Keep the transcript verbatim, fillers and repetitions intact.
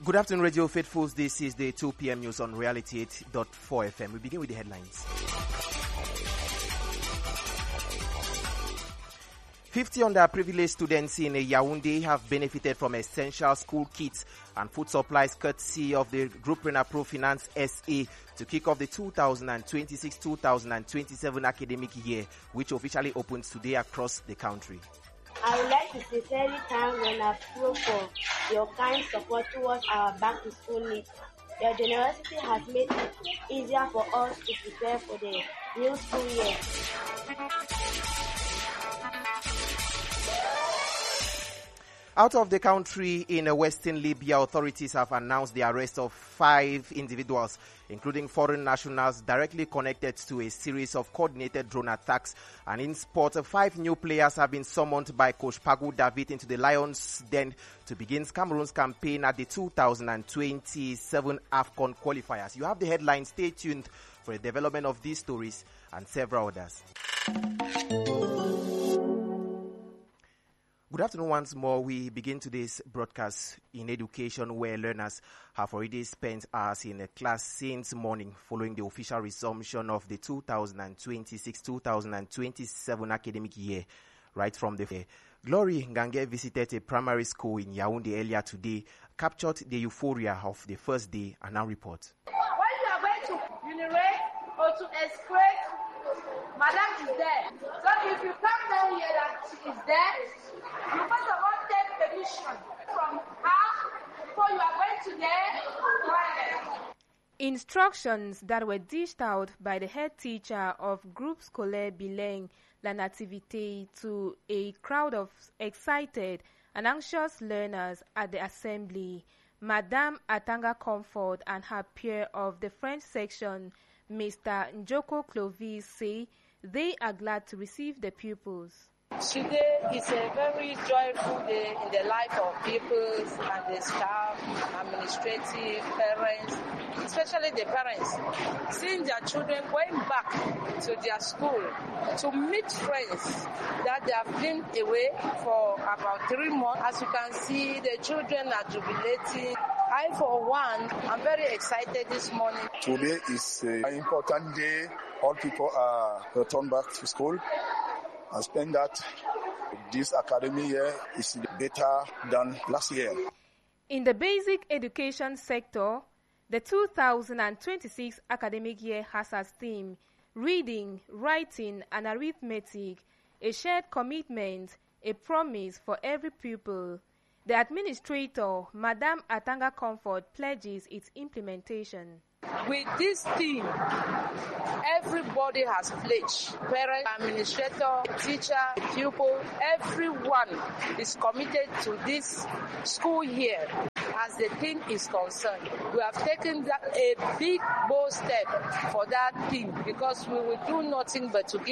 Good afternoon, Radio Faithfuls. This is the two p.m. news on Reality eight point four F M. We begin with the headlines. fifty underprivileged students in Yaoundé have benefited from essential school kits and food supplies courtesy of the Group Renapro Finance S A to kick off the two thousand twenty-six two thousand twenty-seven academic year, which officially opens today across the country. I would like to sincerely thank Renapro for your kind support towards our back-to-school needs. Your generosity has made it easier for us to prepare for the new school year. Out of the country in Western Libya, authorities have announced the arrest of five individuals, including foreign nationals directly connected to a series of coordinated drone attacks. And in sport, five new players have been summoned by Coach Pagu David into the Lions' Den to begin Cameroon's campaign at the two thousand twenty-seven AFCON qualifiers. You have the headline. Stay tuned for the development of these stories and several others. Good afternoon once more. We begin today's broadcast in education, where learners have already spent hours in a class since morning following the official resumption of the two thousand twenty-six two thousand twenty-seven academic year. Right from the fair, Glory Ngange visited a primary school in Yaoundé earlier today, captured the euphoria of the first day, and now reports. When you are going to urinate or to excrete, Madam is there. So if you come down here that she is there, you first of all take permission from her before you are going to the toilet. Instructions that were dished out by the head teacher of Groupe Scolaire Bilingue La Nativité to a crowd of excited and anxious learners at the assembly. Madame Atanga Comfort and her peer of the French section, Mister Njoko Clovis, say they are glad to receive the pupils. Today is a very joyful day in the life of pupils and the staff, administrative, parents, especially the parents, seeing their children going back to their school to meet friends that they have been away for about three months. As you can see, the children are jubilating. I, for one, am very excited this morning. Today is an important day. All people are returned back to school. I spend that this academic year is better than last year. In the basic education sector, the two thousand twenty-six academic year has as theme reading, writing, and arithmetic, a shared commitment, a promise for every pupil. The administrator, Madame Atanga Comfort, pledges its implementation. With this theme, everybody has pledged. Parent, administrator, teacher, pupil, everyone is committed to this school year as the theme is concerned. We have taken that, a big, bold step for that theme, because we will do nothing but to give